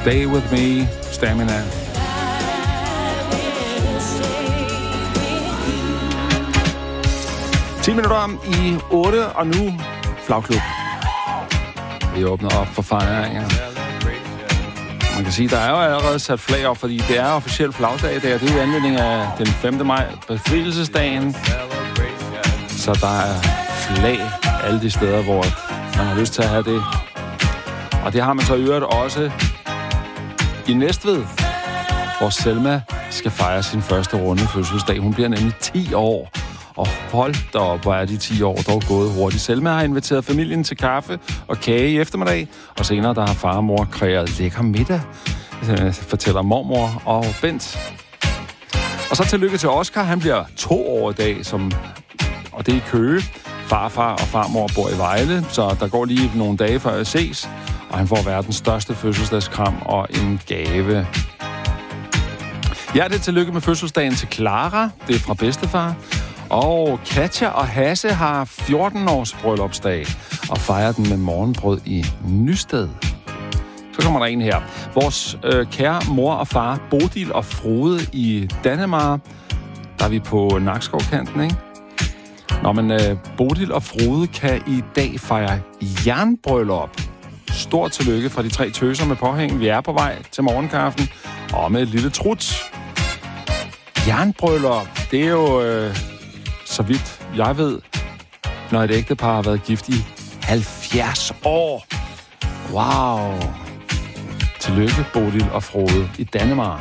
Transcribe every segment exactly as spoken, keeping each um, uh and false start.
Stay With Me, Stamina. ti minutter om i otte, og nu Flagklub. Vi åbner op for fejringer. Man kan sige, der er jo allerede sat flag op, fordi det er officielt flagdag i dag, og det er jo anledning af den femte maj, befrielsesdagen. Så der er flag alle de steder, hvor man har lyst til at have det. Og det har man så i øvrigt også i Næstved, hvor Selma skal fejre sin første runde fødselsdag. Hun bliver nemlig ti år. Og hold da op, hvor er de ti år dog gået hurtigt. Selma har inviteret familien til kaffe og kage i eftermiddag, og senere der har far og mor kreeret lækker middag, fortæller mormor og Bent. Og så tillykke til Oscar. Han bliver to år i dag, som, og det er i Køge. Farfar og farmor bor i Vejle, så der går lige nogle dage før jeg ses, og han får verdens største fødselsdagskram og en gave. Hjertelig tillykke med fødselsdagen til Clara. Det er fra bedstefar. Og Katja og Hasse har fjorten års bryllupsdag og fejrer den med morgenbrød i Nysted. Så kommer der en her. Vores øh, kære mor og far, Bodil og Frode i Dannemare. Der er vi på Nakskovkanten, ikke? Nå, men øh, Bodil og Frode kan i dag fejre jernbryllup. Stort tillykke fra de tre tøser med påhæng. Vi er på vej til morgenkaffen og med et lille trut. Jernbryllup, det er jo... Øh, så vidt jeg ved, når et ægtepar har været gift i halvfjerds år. Wow! Tillykke, Bodil og Frode i Dannemare.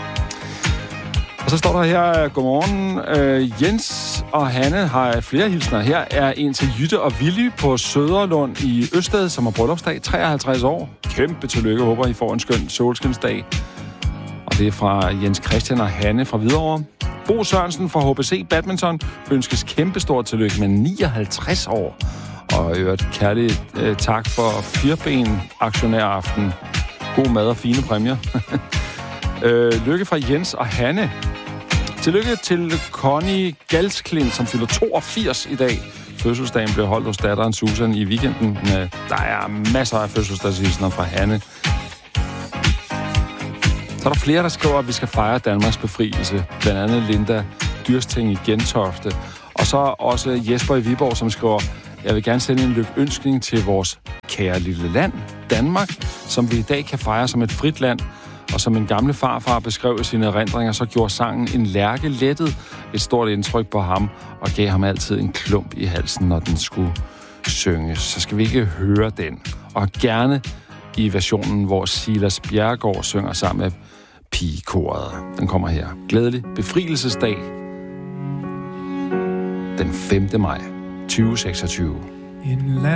Og så står der her, godmorgen. Øh, Jens og Hanne har flere hilsner. Her er en til Jytte og Willy på Søderlund i Østed, som har bryllupsdag, treoghalvtreds år. Kæmpe tillykke, håber I får en skøn solskinsdag. Og det er fra Jens Christian og Hanne fra Hvidovre. Bo Sørensen fra H B C Badminton ønskes kæmpestort tillykke med nioghalvtreds år. Og øvrigt kærlig øh, tak for fireben aktionæraften. God mad og fine præmier. øh, lykke fra Jens og Hanne. Tillykke til Connie Galsklint, som fylder toogfirs i dag. Fødselsdagen blev holdt hos datteren Susan i weekenden. Der er masser af fødselsdagshilsner fra Hanne. Så er der flere, der skriver, at vi skal fejre Danmarks befrielse. Blandt andet Linda Dyrsting i Gentofte. Og så også Jesper i Viborg, som skriver, jeg vil gerne sende en lykønskning til vores kære lille land, Danmark, som vi i dag kan fejre som et frit land. Og som min gamle farfar beskrev i sine erindringer, så gjorde sangen en lærke lettet et stort indtryk på ham, og gav ham altid en klump i halsen, når den skulle synges. Så skal vi ikke høre den. Og gerne i versionen, hvor Silas Bjerregaard synger sammen med pigekoret. Den kommer her. Glædelig befrielsesdag. Den femte maj tyve seksogtyve.